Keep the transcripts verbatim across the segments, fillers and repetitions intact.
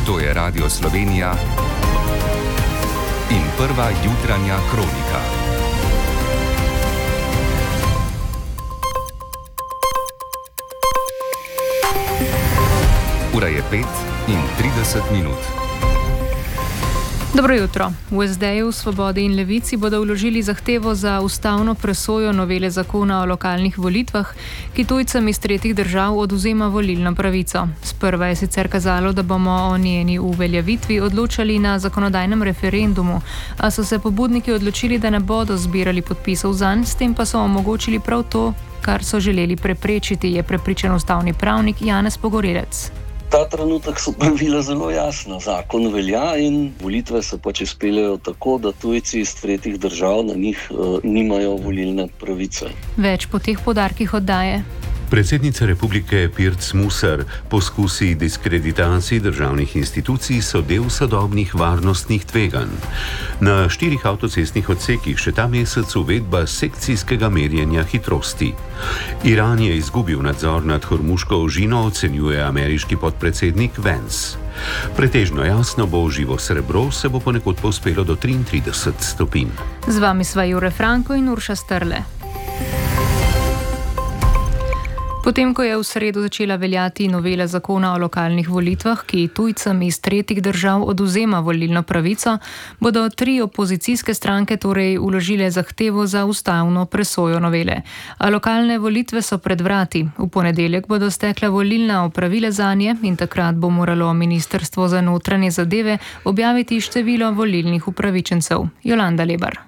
To je Radio Slovenija in prva jutranja kronika. Ura je pet in trideset minut. Dobro jutro. V es de-ju, Svobodi in Levici bodo vložili zahtevo za ustavno presojo novele zakona o lokalnih volitvah, ki tujcem iz tretjih držav odvzema volilno pravico. Sprva je sicer kazalo, da bomo o njeni uveljavitvi odločali na zakonodajnem referendumu, a so se pobudniki odločili, da ne bodo zbirali podpisov zanj, s tem pa so omogočili prav to, kar so želeli preprečiti, je prepričan ustavni pravnik Janez Pogorelec. Ta trenutek so pravila zelo jasna. Zakon velja in volitve se pač izpeljejo tako, da tujci iz tretjih držav na njih uh, nimajo volilne pravice. Več po teh poudarkih oddaje. Predsednica republike Pirc Musar: poskusi diskreditacij državnih institucij so del sodobnih varnostnih tveganj. Na štirih avtocestnih odsekih še ta mesec uvedba sekcijskega merjenja hitrosti. Iran je izgubil nadzor nad Hormuško ožino, ocenjuje ameriški podpredsednik Vance. Pretežno jasno bo živo srebro, se bo ponekod povzpelo do triintrideset stopinj. Z vami sva Jure Franko in Urša Strle. Potem, ko je v sredo začela veljati novela zakona o lokalnih volitvah, ki tujcem iz tretjih držav odvzema volilno pravico, bodo tri opozicijske stranke torej vložile zahtevo za ustavno presojo novele. A lokalne volitve so pred vrati. V ponedeljek bodo stekla volilna opravila zanje in takrat bo moralo Ministrstvo za notranje zadeve objaviti število volilnih upravičencev. Jolanda Lebar.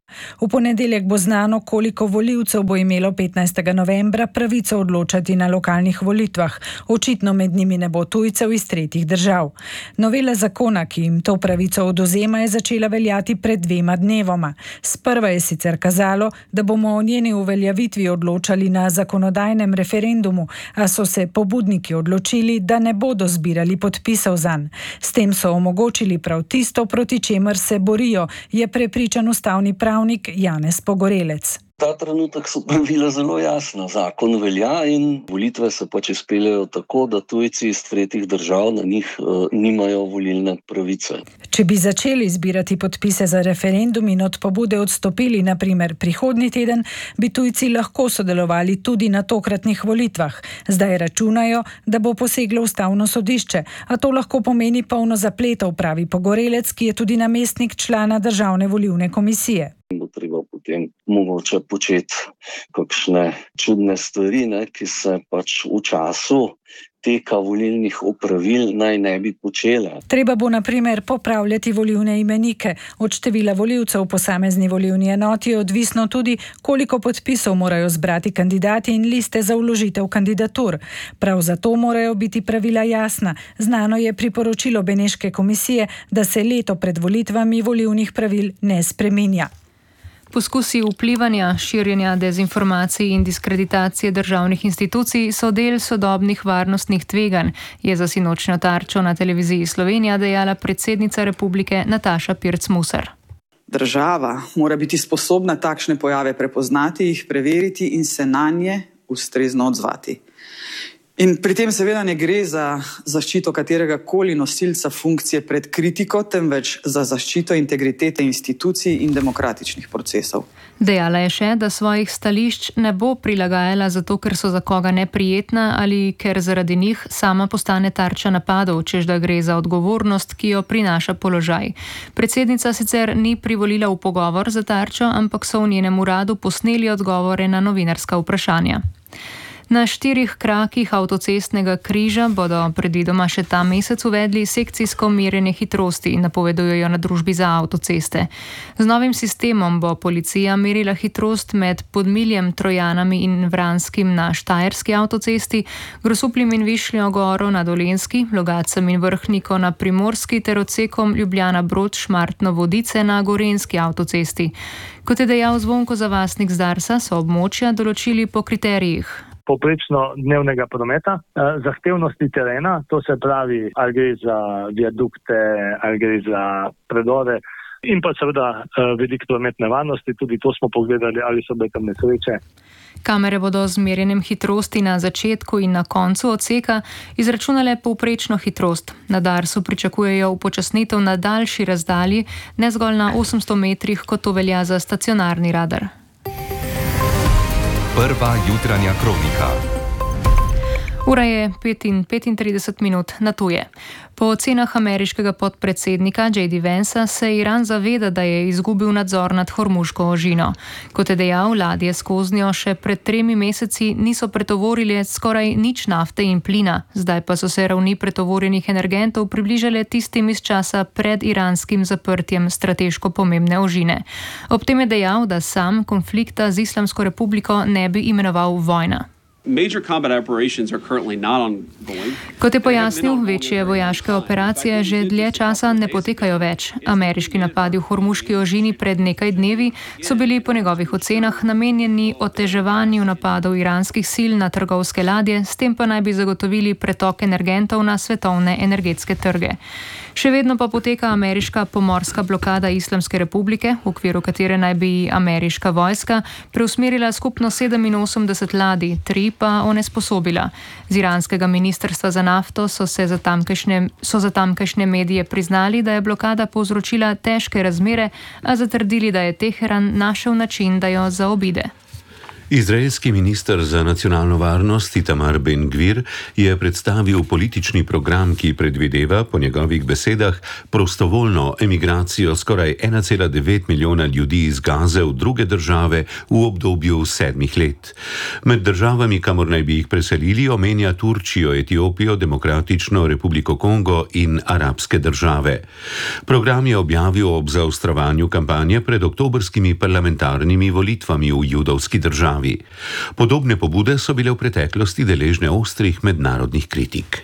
V ponedeljek bo znano, koliko volivcev bo imelo petnajstega novembra pravico odločati na lokalnih volitvah. Očitno med njimi ne bo tujcev iz tretjih držav. Novela zakona, ki jim to pravico odvzema, je začela veljati pred dvema dnevoma. Sprva je sicer kazalo, da bomo o njeni uveljavitvi odločali na zakonodajnem referendumu, a so se pobudniki odločili, da ne bodo zbirali podpisov zanj. S tem so omogočili prav tisto, proti čemer se borijo, je prepričan ustavni pravnik Janez Pogorelec. Ta trenutek so pravila zelo jasna. Zakon velja in volitve se pač izpeljejo tako, da tujci iz tretjih držav na njih uh, nimajo volilne pravice. Če bi začeli zbirati podpise za referendum in od pobude odstopili, na primer prihodnji teden, bi tujci lahko sodelovali tudi na tokratnih volitvah. Zdaj računajo, da bo poseglo ustavno sodišče, a to lahko pomeni polno zapletov, pravi Pogorelec, ki je tudi namestnik člana Državne volilne komisije. Bo treba potem mogoče početi kakšne čudne stvari, ne, ki se pač v času teka volilnih opravil naj ne bi počele. Treba bo na primer popravljati volilne imenike. Od števila volivcev v posamezni volilni enoti je odvisno tudi, koliko podpisov morajo zbrati kandidati in liste za vložitev kandidatur. Prav zato morajo biti pravila jasna. Znano je priporočilo Beneške komisije, da se leto pred volitvami volilnih pravil ne spreminja. Poskusi vplivanja, širjenja dezinformacij in diskreditacije državnih institucij so del sodobnih varnostnih tveganj, je za sinočnjo Tarčo na televiziji Slovenija dejala predsednica republike Nataša Pirc Musar. Država mora biti sposobna takšne pojave prepoznati, jih preveriti in se nanje ustrezno odzvati. In pri tem seveda ne gre za zaščito katerega koli nosilca funkcije pred kritiko, temveč za zaščito integritete institucij in demokratičnih procesov. Dejala je še, da svojih stališč ne bo prilagajala zato, ker so za koga neprijetna ali ker zaradi njih sama postane tarča napadov, čež da gre za odgovornost, ki jo prinaša položaj. Predsednica sicer ni privolila v pogovor za Tarčo, ampak so v njenem uradu posneli odgovore na novinarska vprašanja. Na štirih krakih avtocestnega križa bodo predvidoma še ta mesec uvedli sekcijsko merjenje hitrosti, napovedujejo na družbi za avtoceste. Z novim sistemom bo policija merila hitrost med Podmiljem, Trojanami in Vranskim na Štajerski avtocesti, Grosupljem in Višnjo Goro na Dolenjski, Logatcem in Vrhniko na Primorski ter odsekom Ljubljana-Brod, Šmartno-Vodice na Gorenjski avtocesti. Kot je dejal Zvonko Zavastnik z Darsa, so območja določili po kriterijih. Poprečno dnevnega prometa, zahtevnosti terena, to se pravi, ali gre za viadukte, ali gre za predore, in pa seveda velik prometne varnosti, tudi to smo pogledali, ali so bile tam nesreče. Kamere bodo z merjenjem hitrosti na začetku in na koncu odseka izračunale povprečno hitrost. Na Darsu pričakujejo upočasnitev na daljši razdalji, ne zgolj na osemsto metrih, kot to velja za stacionarni radar. Prva jutranja kronika. Ura je pet in petintrideset minut na tuje. Po ocenah ameriškega podpredsednika J D Vansa se Iran zaveda, da je izgubil nadzor nad Hormuško ožino. Kot je dejal, ladje skoznjo še pred tremi meseci niso pretovorile skoraj nič nafte in plina, zdaj pa so se ravni pretovorjenih energentov približale tistim iz časa pred iranskim zaprtjem strateško pomembne ožine. Ob tem je dejal, da sam konflikta z Islamsko republiko ne bi imenoval vojna. Kot je pojasnil, večje vojaške operacije že dlje časa ne potekajo več. Ameriški napadi v Hormuški ožini pred nekaj dnevi so bili po njegovih ocenah namenjeni oteževanju napadov iranskih sil na trgovske ladje, s tem pa naj bi zagotovili pretok energentov na svetovne energetske trge. Še vedno pa poteka ameriška pomorska blokada Islamske republike, v okviru katere naj bi ameriška vojska preusmerila skupno sedeminosemdeset ladij, tri pa onesposobila. Z iranskega ministrstva za nafto so, se za tamkajšnje, so za tamkajšnje medije priznali, da je blokada povzročila težke razmere, a zatrdili, da je Teheran našel način, da jo zaobide. Izraelski minister za nacionalno varnost Itamar Ben-Gvir je predstavil politični program, ki predvideva, po njegovih besedah, prostovoljno emigracijo skoraj ena cela devet milijona ljudi iz Gaze v druge države v obdobju sedmih let. Med državami, kamor naj bi jih preselili, omenja Turčijo, Etiopijo, Demokratično republiko Kongo in arabske države. Program je objavil ob zaostrovanju kampanje pred oktobrskimi parlamentarnimi volitvami v judovski državi. Podobne pobude so bile v preteklosti deležne ostrih mednarodnih kritik.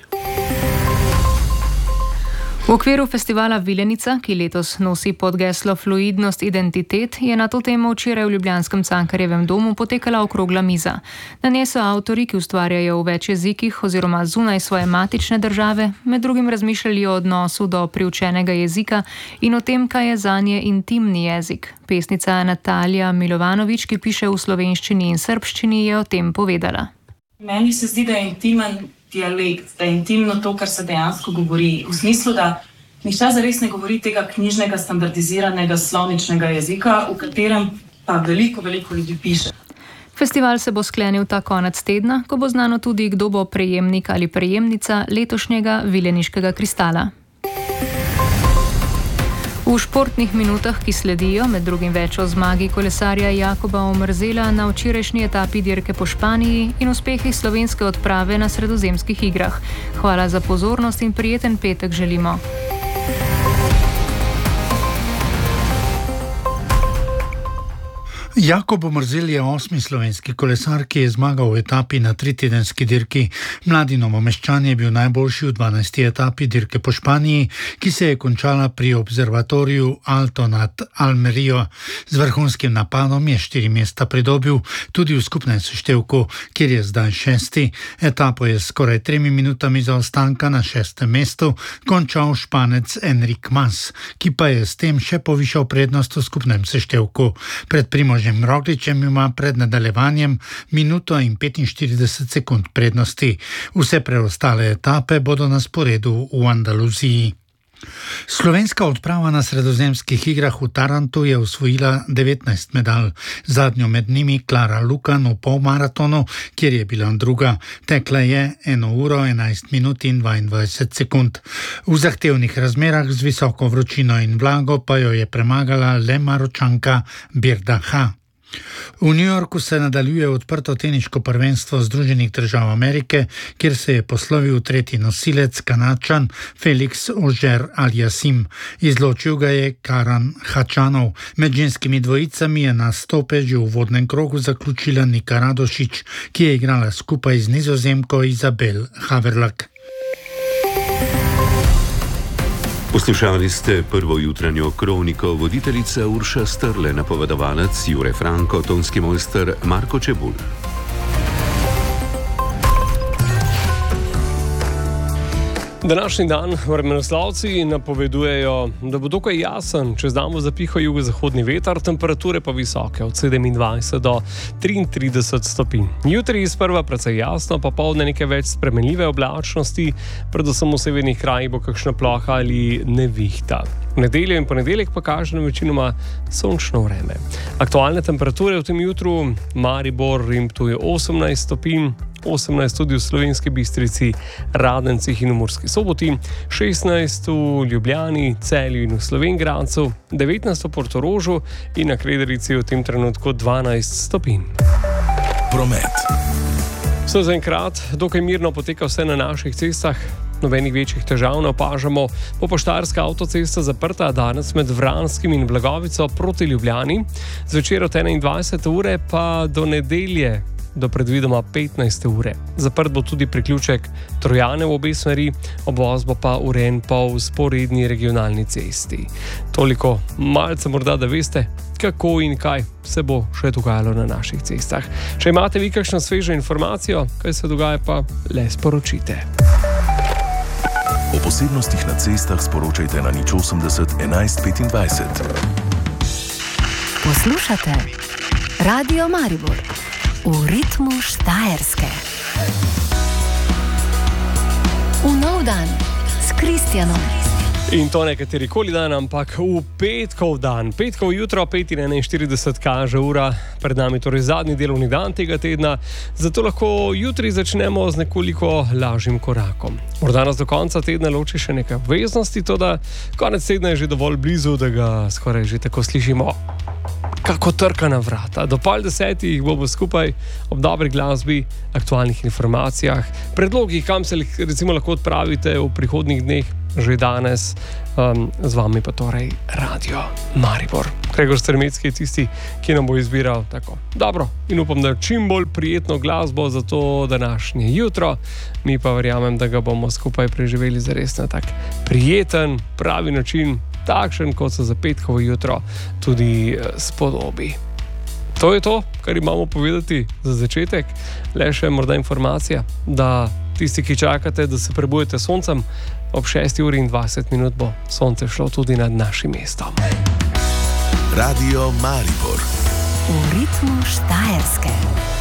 V okviru festivala Vilenica, ki letos nosi pod geslo Fluidnost identitet, je na to temo včeraj v ljubljanskem Cankarjevem domu potekala okrogla miza. Na njej so avtorji, ki ustvarjajo v več jezikih oziroma zunaj svoje matične države, med drugim razmišljali o odnosu do priučenega jezika in o tem, kaj je zanje intimni jezik. Pesnica Natalija Milovanovič, ki piše v slovenščini in srbščini, je o tem povedala. Meni se zdi, da je intimen dialekt, da je intimno to, kar se dejansko govori. V smislu, da nihče zares ne govori tega knjižnega, standardiziranega slovničnega jezika, v katerem pa veliko, veliko ljudi piše. Festival se bo sklenil ta konec tedna, ko bo znano tudi, kdo bo prejemnik ali prejemnica letošnjega Vileniškega kristala. V športnih minutah, ki sledijo, med drugim več o zmagi kolesarja Jakoba Omerzela na včerajšnji etapi dirke po Španiji in uspehih slovenske odprave na sredozemskih igrah. Hvala za pozornost in prijeten petek želimo. Jakob Omerzel je osmi slovenski kolesar, ki je zmagal v etapi na tritedenski dirki. Mladi Novomeščan je bil najboljši v dvanajsti etapi dirke po Španiji, ki se je končala pri observatoriju Alto nad Almerijo. Z vrhunskim napadom je štiri mesta pridobil tudi v skupnem seštevku, kjer je zdaj šesti. Etapo je skoraj tremi minutami zaostanka na šestem mestu končal Španec Enric Mas, ki pa je s tem še povišal prednost v skupnem seštevku. Pred Primožem Rogličem ima pred nadaljevanjem minuto in petinštirideset sekund prednosti. Vse preostale etape bodo na sporedu v Andaluziji. Slovenska odprava na sredozemskih igrah v Tarantu je osvojila devetnajst medalj. Zadnjo med njimi Klara Lukan v polmaratonu, kjer je bila druga. Tekla je eno uro, enajst minut in dvaindvajset sekund. V zahtevnih razmerah z visoko vročino in vlago pa jo je premagala le Maročanka Birda Ha. V New Yorku se nadaljuje odprto teniško prvenstvo Združenih držav Amerike, kjer se je poslovil tretji nosilec Kanadčan Felix Auger-Aliassime. Izločil ga je Karan Hačanov. Med ženskimi dvojicami je nastope že v uvodnem krogu zaključila Nika Radošič, ki je igrala skupaj z Nizozemko Izabel Haverlak. Poslušali ste prvo jutranjo kroniko, voditeljica Urša Strle, napovedovalec Jure Franko, tonski mojster Marko Čebulj. Današnji dan vremenoslavci napovedujejo, da bo dokaj jasen, čez dan bo zapihal jugozahodni veter, temperature pa visoke od sedemindvajset do triintrideset stopinj. Jutri sprva precej jasno, popoldne nekaj več spremenljive oblačnosti, predvsem v severnih krajih bo kakšna ploha ali nevihta. V nedeljo in ponedeljek pa kaže nam večinoma sončno vreme. Aktualne temperature v tem jutru: Maribor in Ptuj osemnajst stopinj, osemnajst tudi v Slovenski Bistrici, Radencih in v Murski Soboti, šestnajst v Ljubljani, Celju in v Slovenj Gradcu, devetnajst v Portorožu in na Krederici v tem trenutku dvanajst stopinj. Promet. Vse zaenkrat dokaj mirno poteka vse na naših cestah. Nobenih večjih težav ne opažamo. Bo Poštarska avtocesta zaprta danes med Vranskim in Blagovico proti Ljubljani, zvečer od enaindvajsete ure pa do nedelje do predvidoma petnajste ure. Zaprt bo tudi priključek Trojane v obe smeri, obvoz bo pa urejen po vzporedni regionalni cesti. Toliko malce morda, da veste, kako in kaj se bo še dogajalo na naših cestah. Če imate vi kakšno svežo informacijo, kaj se dogaja, pa le sporočite. O posebnostih na cestah sporočajte na nič osemdeset enajst petindvajset. Poslušate Radio Maribor v ritmu Štajerske. V nov dan s Kristjanom. In to nekateri koli dan, ampak v petkov dan. Petkov jutro, pet in enainštirideset kaže ura, pred nami torej zadnji delovni dan tega tedna, zato lahko jutri začnemo z nekoliko lažjim korakom. Morda nas do konca tedna loči še nekaj obveznosti, toda konec tedna je že dovolj blizu, da ga skoraj že tako slišimo kako trka na vrata. Do pol desetih bomo skupaj ob dobri glasbi, aktualnih informacijah, predlogih, kam se recimo lahko odpravite v prihodnjih dneh, že danes, um, z vami pa torej Radio Maribor. Gregor Stremecki je tisti, ki nam bo izbiral tako dobro in upam, da čim bolj prijetno glasbo za to današnje jutro. Mi pa verjamem, da ga bomo skupaj preživeli zares na tak prijeten, pravi način, takšen, kot se za petkovo jutro tudi spodobi. To je to, kar imamo povedati za začetek. Le še morda informacija, da tisti, ki čakate, da se prebudite soncem, ob šesti uri in dvajset minut bo sonce šlo tudi nad našim mestom. Radio Maribor. V ritmu Štajerske.